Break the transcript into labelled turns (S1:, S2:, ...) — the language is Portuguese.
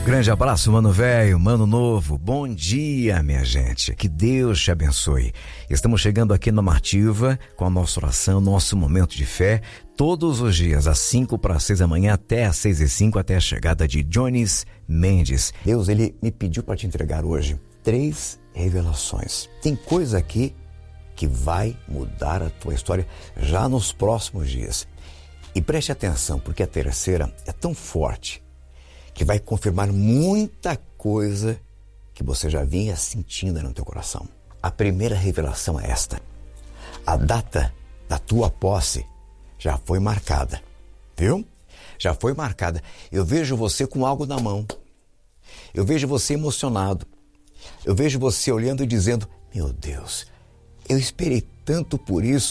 S1: Grande abraço, mano velho, mano novo. Bom dia, minha gente. Que Deus te abençoe. Estamos chegando aqui na Martiva com a nossa oração, nosso momento de fé, todos os dias, às 5:06 da manhã até às 6:05, até a chegada de Jones Mendes. Deus, ele me pediu para te entregar hoje 3 revelações. Tem coisa aqui que vai mudar a tua história já nos próximos dias. E preste atenção, porque a terceira é tão forte que vai confirmar muita coisa que você já vinha sentindo no teu coração. A primeira revelação é esta: a data da tua posse já foi marcada, viu? Já foi marcada. Eu vejo você com algo na mão. Eu vejo você emocionado. Eu vejo você olhando e dizendo: meu Deus, eu esperei tanto por isso.